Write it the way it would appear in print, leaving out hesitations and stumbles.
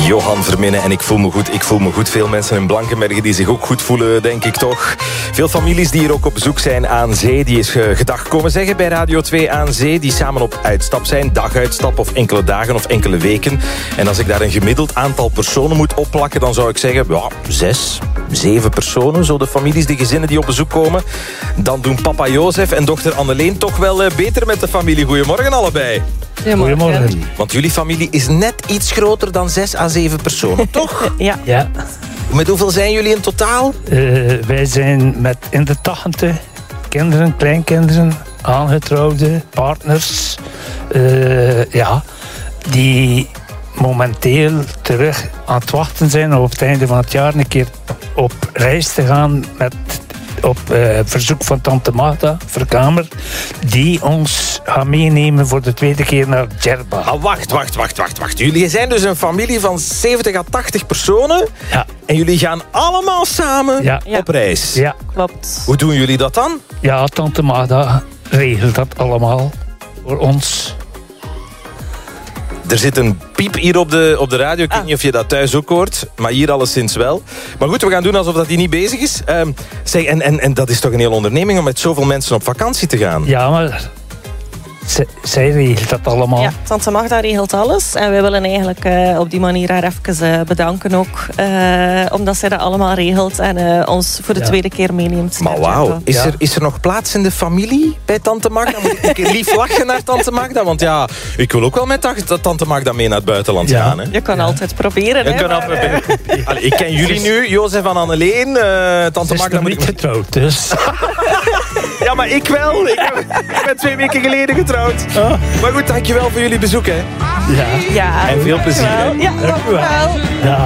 Johan Verminnen en ik voel me goed. Ik voel me goed. Veel mensen in Blankenbergen die zich ook goed voelen, denk ik toch. Veel families die hier ook op bezoek zijn aan zee. Die is gedag komen zeggen bij Radio 2 aan zee. Die samen op uitstap zijn. Daguitstap of enkele dagen of enkele weken. En als ik daar een gemiddeld aantal personen moet opplakken, dan zou ik zeggen, ja, 6, 7 personen. Zo de families, de gezinnen die op bezoek komen. Dan doen papa Jozef en dochter Anneleen toch wel beter met de familie. Goedemorgen allebei. Goedemorgen. Want jullie familie is net iets groter dan 6 à 7 personen, toch? Ja. Met hoeveel zijn jullie in totaal? Wij zijn met in de 80 kinderen, kleinkinderen, aangetrouwde partners. Die momenteel terug aan het wachten zijn op het einde van het jaar een keer op reis te gaan op verzoek van tante Magda, Verkamer, die ons gaat meenemen voor de tweede keer naar Djerba. Wacht. Jullie zijn dus een familie van 70 à 80 personen. Ja. En jullie gaan allemaal samen op reis. Ja. Klopt. Hoe doen jullie dat dan? Ja, tante Magda regelt dat allemaal voor ons. Er zit een piep hier op de radio. Ik weet niet of je dat thuis ook hoort. Maar hier alleszins wel. Maar goed, we gaan doen alsof dat hij niet bezig is. Zeg, en dat is toch een hele onderneming om met zoveel mensen op vakantie te gaan? Ja, maar zij regelt dat allemaal. Ja, tante Magda regelt alles. En wij willen eigenlijk op die manier haar even bedanken ook. Omdat zij dat allemaal regelt en ons voor de tweede keer meeneemt. Maar wauw, is er nog plaats in de familie bij tante Magda? Moet ik een keer lief lachen naar tante Magda? Want ja, ik wil ook wel met tante Magda mee naar het buitenland gaan. Hè? Je kan altijd proberen. Ik ken jullie nu, Jozef en Anneleen. Tante Magda moet niet getrouwd, dus. Ja, maar ik wel. Ik ben 2 weken geleden getrouwd. Maar goed, dankjewel voor jullie bezoek, hè. Ja. Ja. En veel plezier, hè. Ja, dank u wel. Ja.